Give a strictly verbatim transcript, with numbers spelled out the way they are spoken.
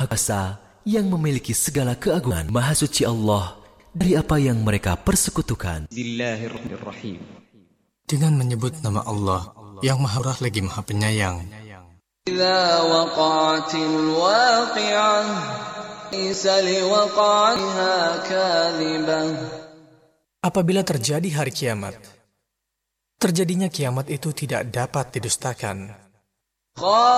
Maha Esa yang memiliki segala keagungan. Maha suci Allah dari apa yang mereka persekutukan. Bismillahirrahmanirrahim. Dengan menyebut nama Allah yang Maha Murah lagi Maha Penyayang. Idza waqa'atil waqi'ah laysa liwaqa'atiha kadhibah. Apabila terjadi hari kiamat, terjadinya kiamat itu tidak dapat didustakan.